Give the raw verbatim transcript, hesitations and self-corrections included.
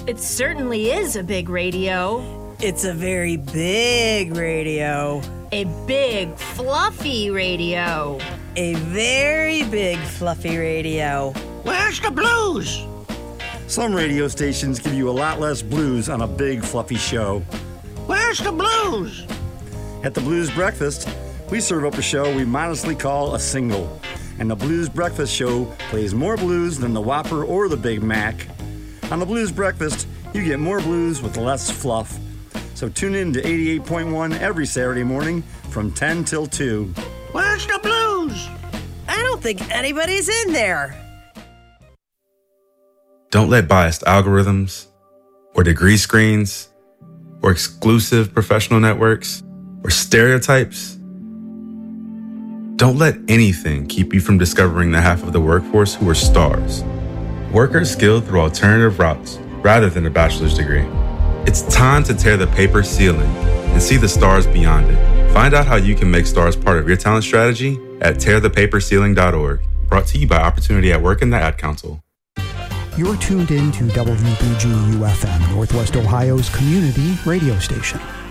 It certainly is a big radio. It's a very big radio. A big, fluffy radio. A very big, fluffy radio. Where's the blues? Some radio stations give you a lot less blues on a big, fluffy show. Where's the blues? At the Blues Breakfast, we serve up a show we modestly call a single. And the Blues Breakfast show plays more blues than the Whopper or the Big Mac. On the Blues Breakfast, you get more blues with less fluff. So tune in to eighty-eight point one every Saturday morning from ten till two. Where's the blues? I don't think anybody's in there. Don't let biased algorithms or degree screens or exclusive professional networks or stereotypes. Don't let anything keep you from discovering the half of the workforce who are stars. Workers skilled through alternative routes rather than a bachelor's degree. It's time to tear the paper ceiling and see the stars beyond it. Find out how you can make stars part of your talent strategy at tear the paper ceiling dot org. Brought to you by Opportunity at Work and the Ad Council. You're tuned in to W B G U F M, Northwest Ohio's community radio station.